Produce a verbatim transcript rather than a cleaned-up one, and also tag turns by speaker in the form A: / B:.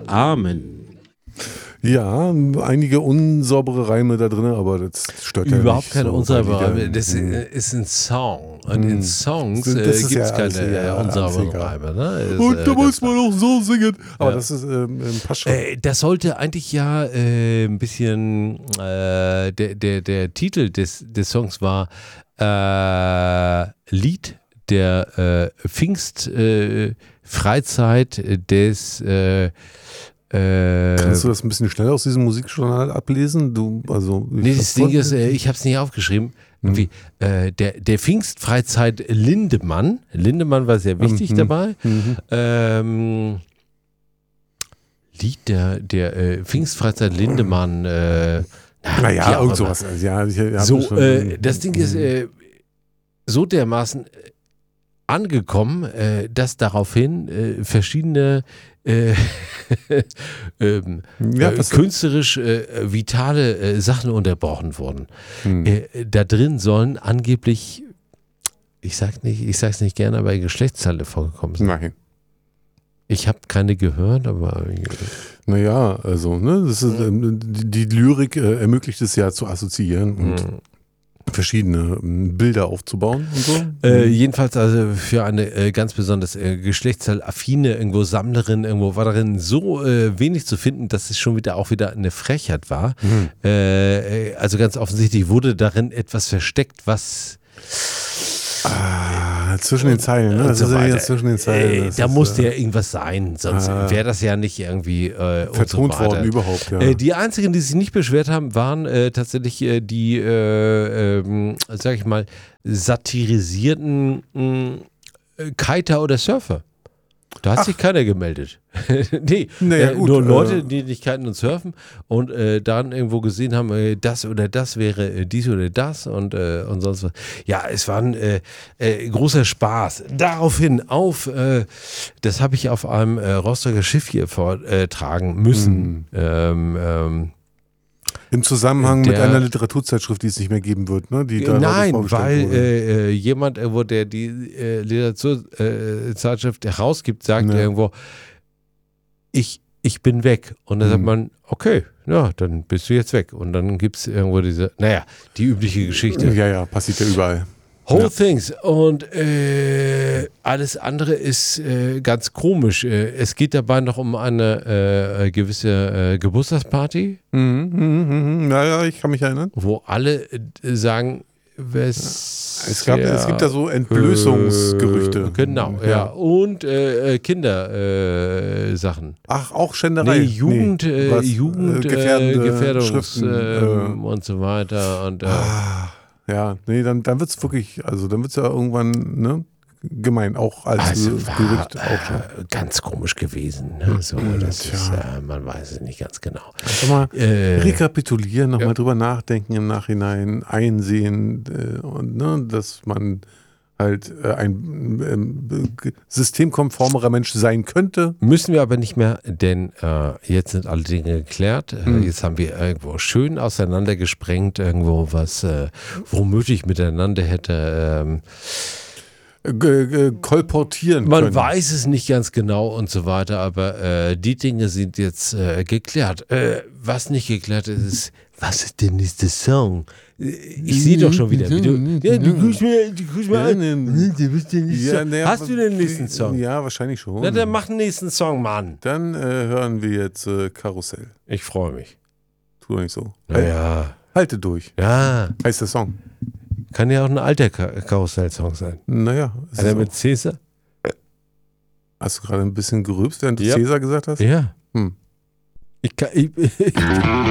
A: Amen.
B: Ja, einige unsaubere Reime da drin, aber das stört ja
A: Überhaupt
B: nicht.
A: keine
B: so,
A: unsaubere
B: weil die
A: Reime.
B: da-
A: Das ist ein Song. Und in Songs
B: Das
A: äh,
B: ist
A: gibt es
B: ja alles-
A: keine
B: ja,
A: äh, unsauberen
B: alles egal.
A: Reime. Ne? Ist,
B: Und
A: äh,
B: da muss
A: ganz
B: man
A: klar.
B: auch so singen. Aber
A: Ja.
B: das ist ähm, passt schon.
A: Äh, das sollte eigentlich ja äh, ein bisschen, äh, der, der, der Titel des, des Songs war äh, Lied der äh, Pfingst äh, Freizeit des äh, äh,
B: Kannst du das ein bisschen schneller aus diesem Musikjournal ablesen? Du, also, ich
A: Nee, das
B: hab-
A: Ding ist, äh, ich habe es nicht aufgeschrieben. Irgendwie, äh, der, der Pfingstfreizeit Lindemann, Lindemann war sehr wichtig
B: Mhm.
A: dabei.
B: Mhm.
A: Ähm, Lied der, der äh, Pfingstfreizeit Lindemann. Äh,
B: Naja,
A: wie auch
B: irgend
A: immer.
B: sowas. Ja, ich, ich hab
A: So,
B: schon-
A: äh, das Ding ist äh, so dermaßen äh, angekommen, äh, dass daraufhin äh, verschiedene äh, ähm,
B: Ja,
A: äh,
B: was-
A: künstlerisch äh, vitale äh, Sachen unterbrochen wurden.
B: Hm.
A: Äh, da drin sollen angeblich, ich sag nicht, ich sag's nicht gerne, aber Geschlechtsteile vorgekommen sein.
B: Nein.
A: Ich habe keine gehört, aber
B: Naja, also, ne, das ist, ähm, die, die Lyrik äh, ermöglicht es ja zu assoziieren und
A: mh.
B: verschiedene ähm, Bilder aufzubauen und so.
A: Äh, jedenfalls also für eine äh, ganz besonders äh, geschlechtsteil-affine irgendwo Sammlerin irgendwo war darin so äh, wenig zu finden, dass es schon wieder auch wieder eine Frechheit war.
B: Hm.
A: Äh, äh, also ganz offensichtlich wurde darin etwas versteckt, was
B: Ah, zwischen den Zeilen, ne?
A: und
B: Das
A: so
B: ist ja
A: weiter.
B: hier zwischen den Zeilen.
A: Äh,
B: Das
A: da
B: ist,
A: musste
B: äh,
A: ja irgendwas sein, sonst
B: ah.
A: wäre das ja nicht irgendwie äh, und so
B: vertont
A: weiter.
B: worden überhaupt, ja.
A: Äh, die einzigen, die sich nicht beschwert haben, waren äh, tatsächlich äh, die, äh, ähm, sag ich mal, satirisierten mh, äh, Kiter oder Surfer. Da hat
B: Ach.
A: sich keiner gemeldet. nee,
B: Naja,
A: äh,
B: gut,
A: nur
B: äh,
A: Leute, die nicht kiten und surfen und äh, dann irgendwo gesehen haben, äh, das oder das wäre äh, dies oder das und, äh, und sonst was. Ja, es war ein äh, äh, großer Spaß. Daraufhin auf, äh, das habe ich auf einem äh, Rostocker Schiff hier vortragen müssen.
B: Mhm.
A: Ähm, ähm,
B: Im Zusammenhang mit
A: der-
B: einer Literaturzeitschrift, die es nicht mehr geben wird, ne? Die da
A: Nein,
B: vorgestellt
A: weil
B: wurde.
A: äh, äh, jemand irgendwo, der die äh, Literaturzeitschrift herausgibt, sagt
B: Ja.
A: irgendwo, ich, ich bin weg. Und dann sagt
B: Mhm.
A: man, okay, ja, dann bist du jetzt weg. Und dann gibt es irgendwo diese, naja, die übliche Geschichte.
B: Ja, ja, passiert ja überall.
A: Whole
B: Ja.
A: Things. Und äh, alles andere ist äh, ganz komisch. Äh, es geht dabei noch um eine äh, gewisse äh, Geburtstagsparty,
B: Mhm, mhm, mhm. Naja, ich kann mich erinnern.
A: wo alle äh, sagen, was
B: Es, gab, es gibt da so Entblößungsgerüchte.
A: Äh, genau, ja. Und äh, Kindersachen. Äh, Sachen.
B: Ach, auch Schänderei?
A: Nee, Jugend, äh,
B: was,
A: Jugend,
B: äh,
A: äh,
B: gefährdende
A: Gefährdungs
B: Schriften,
A: ähm,
B: äh,
A: und so weiter. Und, äh,
B: Ah, ja, nee, dann, dann wird es wirklich, also dann wird es ja irgendwann, ne, gemein, auch als
A: also
B: Ge-
A: war
B: Gerücht auch schon.
A: äh, ganz komisch gewesen. Ne? So, das
B: Tja.
A: ist, äh, man weiß es nicht ganz genau.
B: Sag mal,
A: Äh,
B: rekapitulieren, nochmal
A: ja.
B: drüber nachdenken im Nachhinein, einsehen äh, und ne, dass man halt äh, ein ähm, g- systemkonformerer Mensch sein könnte.
A: Müssen wir aber nicht mehr, denn äh, jetzt sind alle Dinge geklärt. Äh,
B: Hm.
A: Jetzt haben wir irgendwo schön auseinandergesprengt, irgendwo was äh, womöglich miteinander hätte. Ähm,
B: G g kolportieren
A: man
B: können.
A: weiß es nicht ganz genau und so weiter, aber äh, die Dinge sind jetzt äh, geklärt. Äh, was nicht geklärt ist, ist, was ist der nächste Song? Äh, Ich sehe doch schon wieder, wie du. Ja, du guckst mir, du guckst mir an. Hm, du bist der nächste
B: Ja,
A: Song.
B: naja,
A: Hast du den nächsten Song?
B: Ja, wahrscheinlich schon.
A: Na, dann mach den nächsten Song, Mann.
B: Dann äh, hören wir jetzt äh, Karussell.
A: Ich freue mich.
B: Tu doch nicht so. Halt,
A: Naja,
B: halte durch.
A: ja.
B: Heißt der Song.
A: Kann ja auch ein alter Ka Karussell-Song sein.
B: Naja. es ist
A: Einer
B: auch-
A: mit Cäsar?
B: Hast du gerade ein bisschen gerülpst, während du
A: Ja.
B: Cäsar gesagt hast?
A: Ja.
B: Hm.
A: Ich kann. Ich,